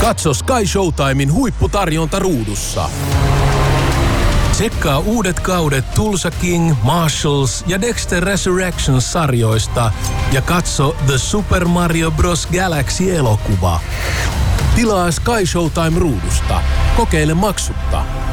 Katso Sky Showtimein huipputarjonta ruudussa. Tsekkaa uudet kaudet Tulsa King, Marshalls ja Dexter Resurrections-sarjoista ja katso The Super Mario Bros. Galaxy-elokuva. Tilaa Sky Showtime ruudusta. Kokeile maksutta.